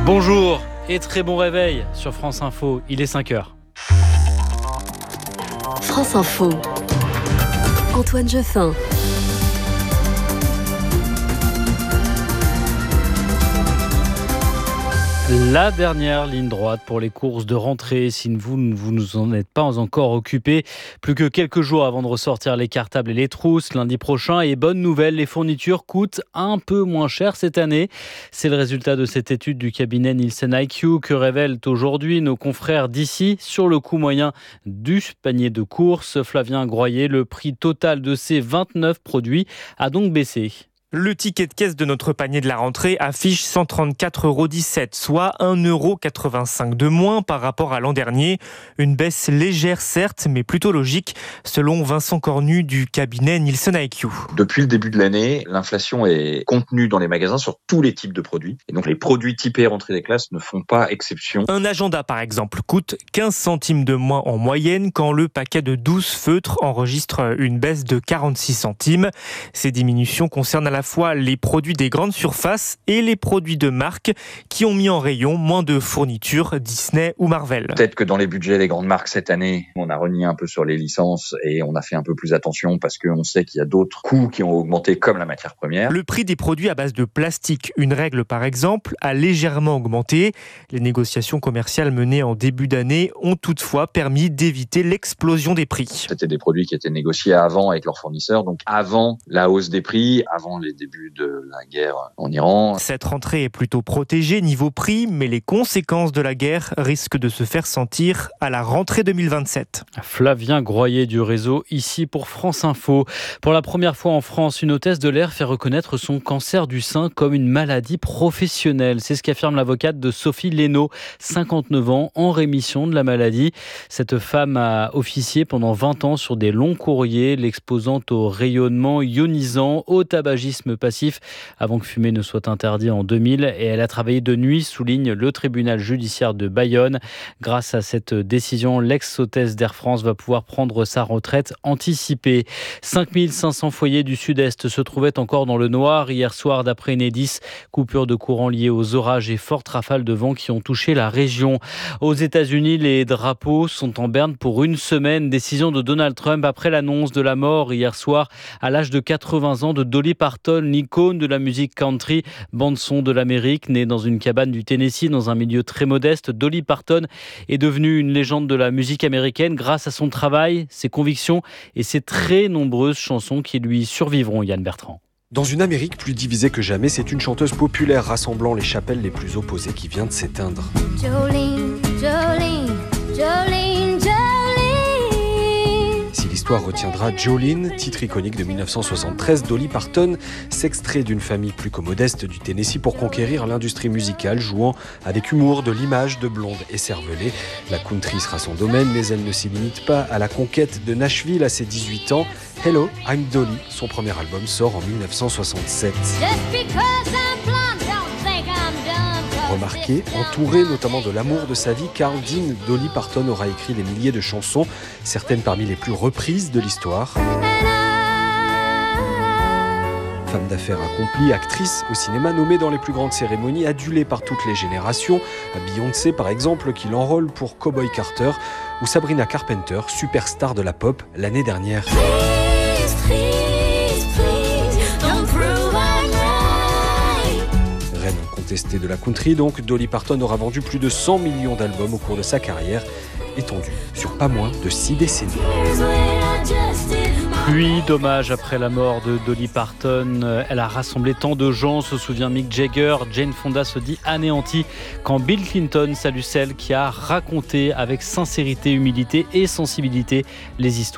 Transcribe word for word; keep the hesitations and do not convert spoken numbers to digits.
Bonjour et très bon réveil sur France Info, il est cinq heures. France Info, Antoine Jeffin. La dernière ligne droite pour les courses de rentrée, si vous ne vous en êtes pas encore occupé. Plus que quelques jours avant de ressortir les cartables et les trousses lundi prochain. Et bonne nouvelle, les fournitures coûtent un peu moins cher cette année. C'est le résultat de cette étude du cabinet Nielsen I Q que révèlent aujourd'hui nos confrères d'ici sur le coût moyen du panier de courses. Flavien Groyer, le prix total de ces vingt-neuf produits a donc baissé. Le ticket de caisse de notre panier de la rentrée affiche cent trente-quatre euros dix-sept, soit un euro quatre-vingt-cinq de moins par rapport à l'an dernier. Une baisse légère certes, mais plutôt logique, selon Vincent Cornu du cabinet Nielsen I Q. Depuis le début de l'année, l'inflation est contenue dans les magasins sur tous les types de produits. Et donc les produits typés rentrée des classes ne font pas exception. Un agenda par exemple coûte quinze centimes de moins en moyenne, quand le paquet de douze feutres enregistre une baisse de quarante-six centimes. Ces diminutions concernent à la fois les produits des grandes surfaces et les produits de marque qui ont mis en rayon moins de fournitures Disney ou Marvel. Peut-être que dans les budgets des grandes marques cette année, on a renié un peu sur les licences et on a fait un peu plus attention parce qu'on sait qu'il y a d'autres coûts qui ont augmenté comme la matière première. Le prix des produits à base de plastique, une règle par exemple, a légèrement augmenté. Les négociations commerciales menées en début d'année ont toutefois permis d'éviter l'explosion des prix. C'était des produits qui étaient négociés avant avec leurs fournisseurs, donc avant la hausse des prix, avant les début de la guerre en Iran. Cette rentrée est plutôt protégée niveau prix, mais les conséquences de la guerre risquent de se faire sentir à la rentrée deux mille vingt-sept. Flavien Groyer du réseau ici pour France Info. Pour la première fois en France, une hôtesse de l'air fait reconnaître son cancer du sein comme une maladie professionnelle. C'est ce qu'affirme l'avocate de Sophie Lénaud, cinquante-neuf ans, en rémission de la maladie. Cette femme a officié pendant vingt ans sur des longs courriers, l'exposant au rayonnement ionisant, au tabagisme passif, avant que fumer ne soit interdit en deux mille. Et elle a travaillé de nuit, souligne le tribunal judiciaire de Bayonne. Grâce à cette décision, l'ex-hôtesse d'Air France va pouvoir prendre sa retraite anticipée. cinq mille cinq cents foyers du Sud-Est se trouvaient encore dans le noir hier soir d'après Enedis. Coupure de courant liée aux orages et fortes rafales de vent qui ont touché la région. Aux États-Unis, les drapeaux sont en berne pour une semaine. Décision de Donald Trump après l'annonce de la mort hier soir à l'âge de quatre-vingts ans de Dolly Parton, l'icône de la musique country, bande-son de l'Amérique. Née dans une cabane du Tennessee dans un milieu très modeste, Dolly Parton est devenue une légende de la musique américaine grâce à son travail, ses convictions et ses très nombreuses chansons qui lui survivront. Yann Bertrand. Dans une Amérique plus divisée que jamais, c'est une chanteuse populaire rassemblant les chapelles les plus opposées qui vient de s'éteindre. Jolene, Jolene, Jolene, Jolene. Si l'histoire retiendra Jolene, titre iconique de dix-neuf cent soixante-treize, Dolly Parton s'extrait d'une famille plus que modeste du Tennessee pour conquérir l'industrie musicale, jouant avec humour de l'image de blonde écervelée. La country sera son domaine, mais elle ne s'y limite pas à la conquête de Nashville à ses dix-huit ans. Hello, I'm Dolly, son premier album sort en dix-neuf cent soixante-sept. Remarquée, entourée notamment de l'amour de sa vie, Carl Dean, Dolly Parton aura écrit des milliers de chansons, certaines parmi les plus reprises de l'histoire. Femme d'affaires accomplie, actrice au cinéma, nommée dans les plus grandes cérémonies, adulée par toutes les générations. Beyoncé par exemple, qui l'enrôle pour Cowboy Carter, ou Sabrina Carpenter, superstar de la pop l'année dernière. Please, please, please, don't prove I'm right. Reine incontestée de la country, donc, Dolly Parton aura vendu plus de cent millions d'albums au cours de sa carrière, étendue sur pas moins de six décennies. Pluie d'hommages après la mort de Dolly Parton. Elle a rassemblé tant de gens, se souvient Mick Jagger. Jane Fonda se dit anéantie quand Bill Clinton salue celle qui a raconté avec sincérité, humilité et sensibilité les histoires